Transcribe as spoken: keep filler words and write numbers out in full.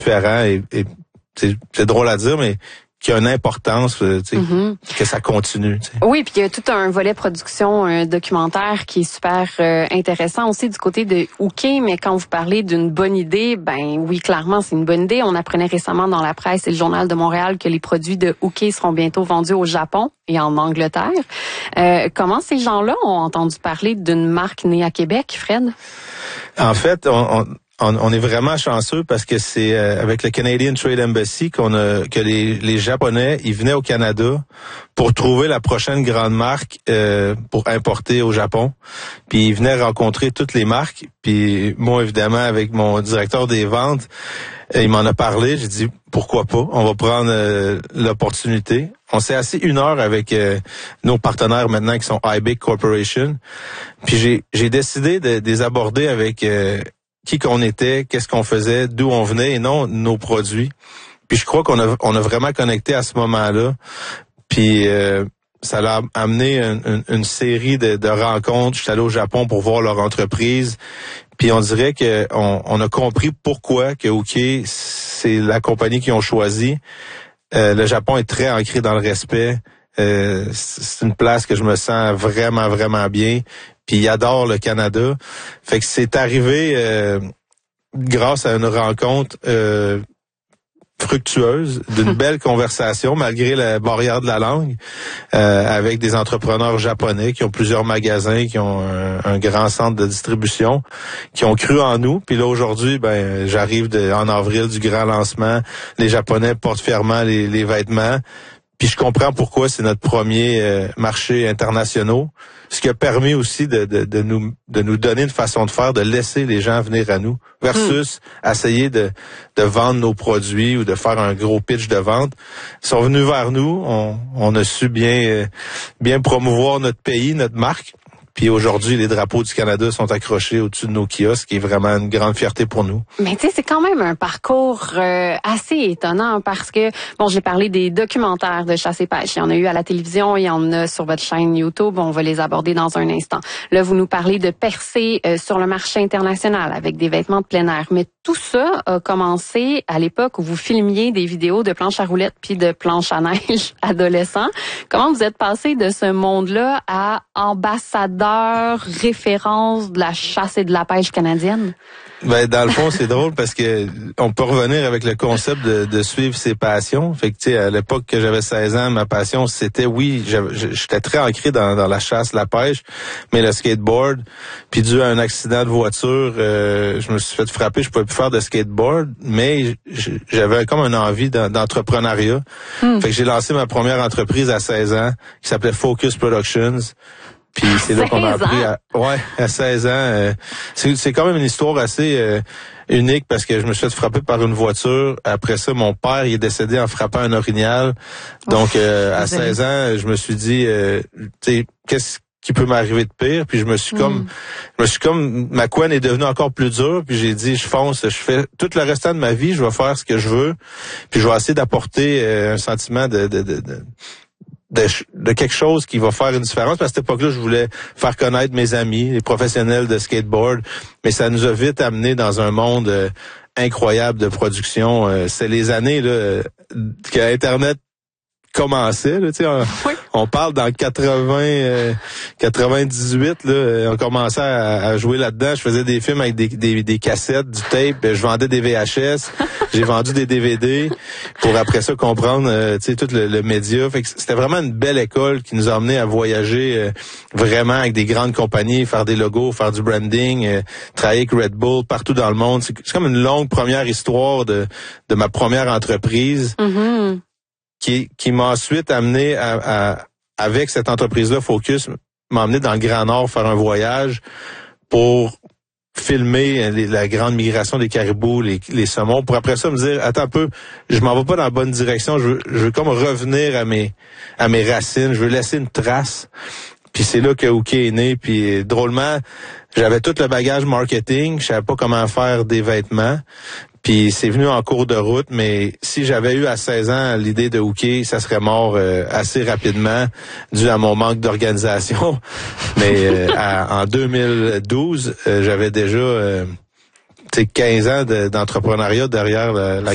différent et, et c'est, c'est drôle à dire, mais qui a une importance, tu sais, mm-hmm. que ça continue. Tu sais. Oui, puis il y a tout un volet production, un documentaire qui est super euh, intéressant aussi du côté de Hooké, mais quand vous parlez d'une bonne idée, ben oui, clairement, c'est une bonne idée. On apprenait récemment dans la presse et le Journal de Montréal que les produits de Hooké seront bientôt vendus au Japon et en Angleterre. Euh, comment ces gens-là ont entendu parler d'une marque née à Québec, Fred? En fait, on... on... On, on est vraiment chanceux parce que c'est euh, avec le Canadian Trade Embassy qu'on a que les, les Japonais, ils venaient au Canada pour trouver la prochaine grande marque euh, pour importer au Japon. Puis ils venaient rencontrer toutes les marques. Puis moi, évidemment, avec mon directeur des ventes, euh, il m'en a parlé. J'ai dit pourquoi pas, on va prendre euh, l'opportunité. On s'est assis une heure avec euh, nos partenaires maintenant qui sont iBig Corporation. Puis j'ai j'ai décidé de, de les aborder avec euh, qui qu'on était, qu'est-ce qu'on faisait, d'où on venait et non nos produits. Puis je crois qu'on a on a vraiment connecté à ce moment-là. Puis euh, ça l'a amené une, une, une série de, de rencontres. Je suis allé au Japon pour voir leur entreprise. Puis on dirait que on, on a compris pourquoi que Hooké, c'est la compagnie qu'ils ont choisi. Euh, le Japon est très ancré dans le respect. Euh, c'est une place que je me sens vraiment, vraiment bien. Puis il adore le Canada. Fait que c'est arrivé euh, grâce à une rencontre euh, fructueuse, d'une belle conversation, malgré la barrière de la langue, euh, avec des entrepreneurs japonais qui ont plusieurs magasins, qui ont un, un grand centre de distribution, qui ont cru en nous. Puis là, aujourd'hui, ben j'arrive de, en avril du grand lancement. Les Japonais portent fièrement les, les vêtements. Puis je comprends pourquoi c'est notre premier euh, marché international, ce qui a permis aussi de, de, de nous de nous donner une façon de faire, de laisser les gens venir à nous, versus mmh. essayer de, de vendre nos produits ou de faire un gros pitch de vente. Ils sont venus vers nous, on, on a su bien euh, bien promouvoir notre pays, notre marque. Puis aujourd'hui, les drapeaux du Canada sont accrochés au-dessus de nos kiosques, ce qui est vraiment une grande fierté pour nous. Mais tu sais, c'est quand même un parcours euh, assez étonnant parce que, bon, j'ai parlé des documentaires de chasse et pêche. Il y en a eu à la télévision, il y en a sur votre chaîne YouTube. On va les aborder dans un instant. Là, vous nous parlez de percer euh, sur le marché international avec des vêtements de plein air. Mais tout ça a commencé à l'époque où vous filmiez des vidéos de planches à roulettes puis de planches à neige adolescents. Comment vous êtes passé de ce monde-là à ambassadeur référence de la chasse et de la pêche canadienne? Ben dans le fond, c'est drôle parce que on peut revenir avec le concept de, de suivre ses passions. Fait que tu sais, à l'époque que j'avais seize ans, ma passion c'était oui, j'étais très ancré dans, dans la chasse, la pêche, mais le skateboard. Puis dû à un accident de voiture, euh, je me suis fait frapper, je pouvais plus faire de skateboard, mais j'avais comme une envie d'entrepreneuriat. Mm. Fait que j'ai lancé ma première entreprise à seize ans qui s'appelait Focus Productions. Puis c'est là qu'on a appris à ouais à seize ans. Euh, c'est c'est quand même une histoire assez euh, unique parce que je me suis fait frapper par une voiture. Après ça, mon père il est décédé en frappant un orignal. Donc euh, à seize ans, je me suis dit, euh, tu sais, qu'est-ce qui peut m'arriver de pire? Puis je me suis mm. comme, je me suis comme ma couenne est devenue encore plus dure. Puis j'ai dit, je fonce, je fais tout le restant de ma vie, je vais faire ce que je veux. Puis je vais essayer d'apporter euh, un sentiment de, de, de, de De, de quelque chose qui va faire une différence. Parce qu'à cette époque-là, je voulais faire connaître mes amis, les professionnels de skateboard, mais ça nous a vite amené dans un monde euh, incroyable de production. Euh, c'est les années là que Internet commençait. Là, on, oui. on parle dans quatre-vingts, euh, quatre-vingt-dix-huit, là, on commençait à, à jouer là-dedans. Je faisais des films avec des, des, des cassettes, du tape, je vendais des V H S, j'ai vendu des D V D pour après ça comprendre euh, tout le, le média. Fait que c'était vraiment une belle école qui nous a amené à voyager euh, vraiment avec des grandes compagnies, faire des logos, faire du branding, euh, travailler avec Red Bull partout dans le monde. C'est, c'est comme une longue première histoire de, de ma première entreprise. Mm-hmm. qui, qui m'a ensuite amené à, à avec cette entreprise-là, Focus, m'a amené dans le Grand Nord faire un voyage pour filmer les, la grande migration des caribous, les, les saumons, pour après ça me dire, attends un peu, je m'en vais pas dans la bonne direction, je veux, je veux comme revenir à mes à mes racines, je veux laisser une trace. Puis c'est là que Hooké est né, puis drôlement, j'avais tout le bagage marketing, je savais pas comment faire des vêtements. Puis c'est venu en cours de route, mais si j'avais eu à seize ans l'idée de Hooké, ça serait mort euh, assez rapidement dû à mon manque d'organisation. Mais euh, à, en deux mille douze, euh, j'avais déjà euh, quinze ans de, d'entrepreneuriat derrière la, la